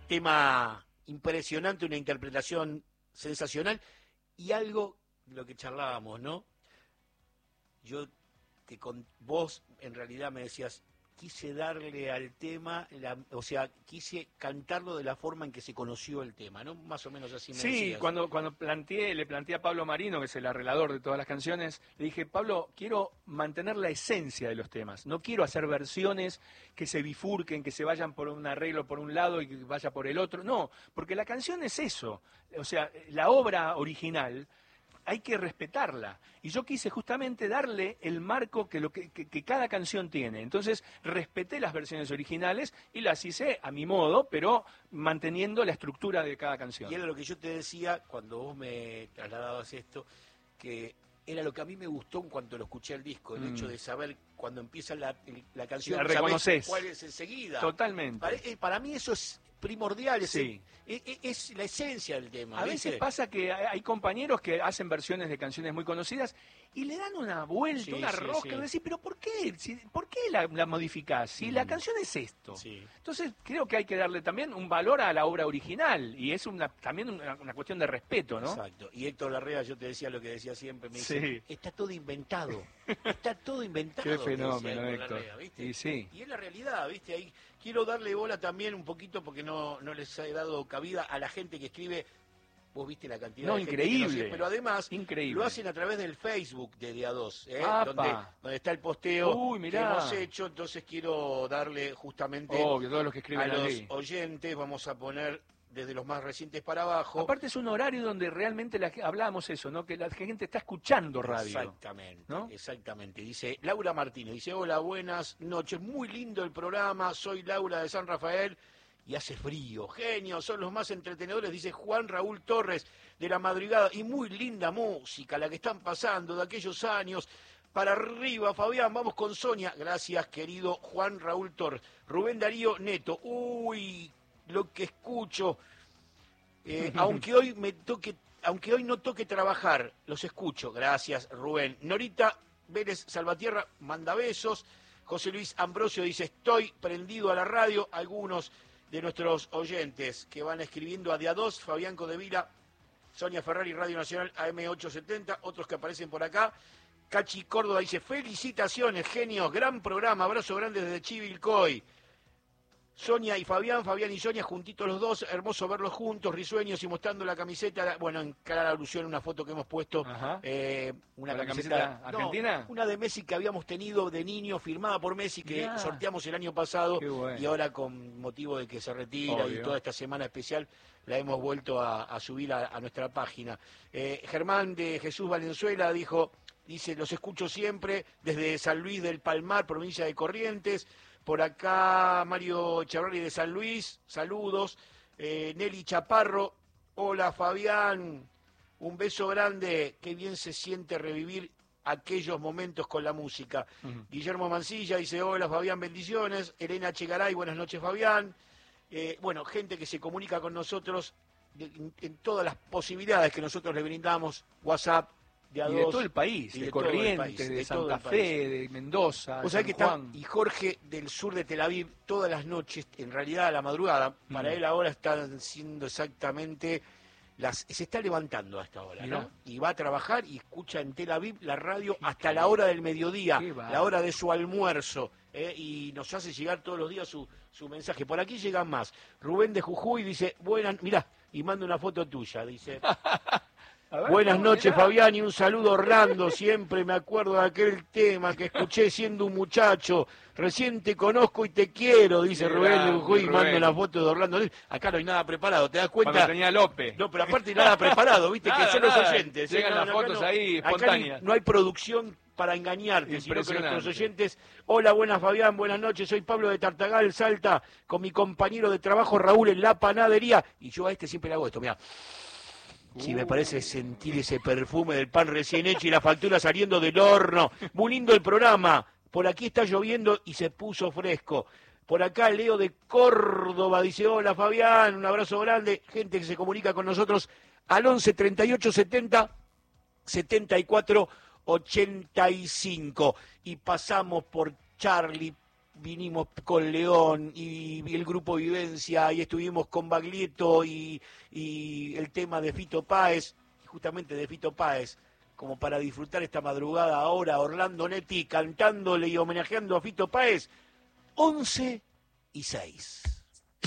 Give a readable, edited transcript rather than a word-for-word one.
tema impresionante, una interpretación sensacional y algo de lo que charlábamos, ¿no? Vos en realidad me decías, quise darle al tema, o sea, quise cantarlo de la forma en que se conoció el tema, ¿no? Más o menos así me decías. Sí, cuando le planteé a Pablo Marino, que es el arreglador de todas las canciones, le dije, Pablo, quiero mantener la esencia de los temas, no quiero hacer versiones que se bifurquen, que se vayan por un arreglo por un lado y que vaya por el otro, no, porque la canción es eso, o sea, la obra original hay que respetarla. Y yo quise justamente darle el marco que cada canción tiene. Entonces respeté las versiones originales y las hice a mi modo, pero manteniendo la estructura de cada canción. Y era lo que yo te decía cuando vos me trasladabas esto, que era lo que a mí me gustó en cuanto lo escuché el disco, el hecho de saber cuando empieza la canción, la reconoces. Cuál es enseguida. Totalmente. Para mí eso es primordial, sí. es la esencia del tema. A veces pasa que hay compañeros que hacen versiones de canciones muy conocidas y le dan una vuelta, una rosca, y decís, pero ¿por qué? ¿Por qué la modificás? Si la canción es esto. Sí. Entonces creo que hay que darle también un valor a la obra original y es también una cuestión de respeto, ¿no? Exacto. Y Héctor Larrea, yo te decía lo que decía siempre, me dice, está todo inventado. Está todo inventado. Qué fenómeno, Héctor. Larrea, ¿viste? Y sí. Y es la realidad, ¿viste? Ahí quiero darle bola también un poquito porque no les he dado cabida a la gente que escribe. Vos viste la cantidad de increíble. Gente que pero además increíble. Lo hacen a través del Facebook de Día 2, donde está el posteo que hemos hecho. Entonces quiero darle justamente que todos los que escriben a los oyentes, vamos a poner desde los más recientes para abajo. Aparte es un horario donde realmente hablábamos eso, ¿no? Que la gente está escuchando radio. Exactamente, ¿no? Exactamente. Dice Laura Martínez, dice, hola, buenas noches, muy lindo el programa, soy Laura de San Rafael y hace frío, genio, son los más entretenedores, dice Juan Raúl Torres de La Madrugada, y muy linda música la que están pasando de aquellos años. Para arriba, Fabián, vamos con Sonia. Gracias, querido Juan Raúl Torres. Rubén Darío Neto, uy, lo que escucho, aunque hoy no toque trabajar, los escucho. Gracias, Rubén. Norita Vélez Salvatierra manda besos. José Luis Ambrosio dice, estoy prendido a la radio. Algunos de nuestros oyentes que van escribiendo a Día 2, Fabián Codevila, Sonia Ferrari, Radio Nacional AM870, otros que aparecen por acá. Cachi Córdoba dice, felicitaciones, genios, gran programa, abrazo grande desde Chivilcoy. Sonia y Fabián y Sonia juntitos los dos, hermoso verlos juntos, risueños y mostrando la camiseta, bueno, en clara alusión una foto que hemos puesto, una camiseta argentina, no, una de Messi que habíamos tenido de niño, firmada por Messi, que sorteamos el año pasado, y ahora con motivo de que se retira y toda esta semana especial, la hemos vuelto a subir a nuestra página. Germán de Jesús Valenzuela dice, los escucho siempre desde San Luis del Palmar, provincia de Corrientes. Por acá Mario Echeverri de San Luis, saludos. Nelly Chaparro, hola Fabián, un beso grande, qué bien se siente revivir aquellos momentos con la música. Guillermo Mancilla dice, hola Fabián, bendiciones. Elena Chegaray, buenas noches Fabián. Bueno, gente que se comunica con nosotros en todas las posibilidades que nosotros le brindamos, WhatsApp, y de todo el país, de Corrientes, de Santa Fe, de Mendoza, de San Juan. Y Jorge del sur de Tel Aviv, todas las noches, en realidad a la madrugada, para él ahora están siendo exactamente se está levantando a esta hora, ¿no? Y va a trabajar y escucha en Tel Aviv la radio hasta la hora del mediodía, la hora de su almuerzo, y nos hace llegar todos los días su mensaje. Por aquí llegan más. Rubén de Jujuy dice, mirá, y manda una foto tuya, dice... Buenas noches, Fabián, y un saludo Orlando. Siempre me acuerdo de aquel tema que escuché siendo un muchacho. Recién te conozco y te quiero, dice Rubén de Jujuy, y manda una foto de Orlando. Acá no hay nada preparado, ¿te das cuenta? Cuando tenía López. No, pero aparte nada preparado, viste, que son los oyentes. Llegan las fotos ahí espontáneas. No hay producción para engañarte, sino que nuestros oyentes... Hola, buenas Fabián, buenas noches, soy Pablo de Tartagal, Salta, con mi compañero de trabajo Raúl en la panadería. Y yo a este siempre le hago esto, mirá. Sí, me parece sentir ese perfume del pan recién hecho y la factura saliendo del horno. Muy lindo el programa. Por aquí está lloviendo y se puso fresco. Por acá Leo de Córdoba dice, hola Fabián, un abrazo grande. Gente que se comunica con nosotros al 11 38 70 74 85. Y pasamos por Charlie vinimos con León y el Grupo Vivencia y estuvimos con Baglietto y el tema de Fito Páez, justamente de Fito Páez, como para disfrutar esta madrugada ahora, Orlando Netti cantándole y homenajeando a Fito Páez, 11:06.